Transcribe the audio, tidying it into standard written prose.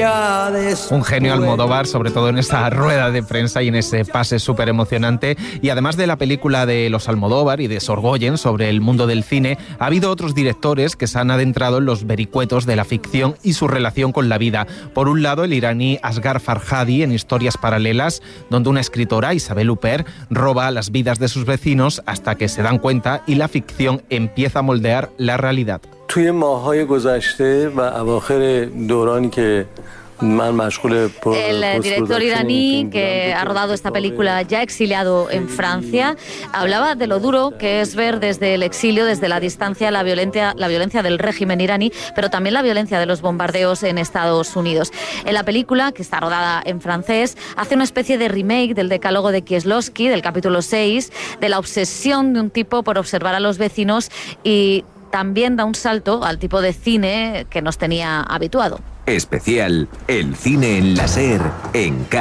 día después. Un genio Almodóvar, sobre todo en esta rueda de prensa y en ese pase súper emocionante. Y además de la película de los Almodóvar y de Sorgoyen sobre el mundo del cine, ha habido otros directores que se han adentrado en los vericuetos de la ficción y su relación con la vida. Por un lado, el iraní Asghar Farhadi en Historias paralelas, donde una escritora, Isabel Huppert, roba las vidas de sus vecinos hasta que se dan cuenta y la ficción empieza a moldear la realidad. توی ماه‌های گذشته و اواخر دورانی که El director iraní que ha rodado esta película, ya exiliado en Francia, hablaba de lo duro que es ver desde el exilio, desde la distancia, la violencia del régimen iraní, pero también la violencia de los bombardeos en Estados Unidos. En la película, que está rodada en francés, hace una especie de remake del decálogo de Kieslowski, del capítulo 6, de la obsesión de un tipo por observar a los vecinos, y también da un salto al tipo de cine que nos tenía habituado. Especial El cine en la SER en